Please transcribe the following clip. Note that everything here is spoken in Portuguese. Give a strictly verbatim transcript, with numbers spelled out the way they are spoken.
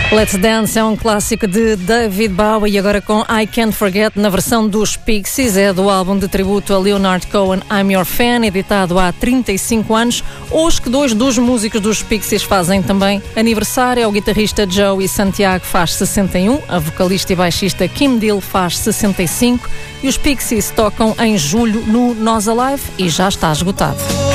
Let's Dance é um clássico de David Bowie e agora com I Can't Forget na versão dos Pixies. É do álbum de tributo a Leonard Cohen, I'm Your Fan, editado há trinta e cinco anos. Hoje que dois dos músicos dos Pixies fazem também aniversário. É o guitarrista Joey Santiago, faz sessenta e um, a vocalista e baixista Kim Deal faz sessenta e cinco e os Pixies tocam em julho no Nós Alive e já está esgotado.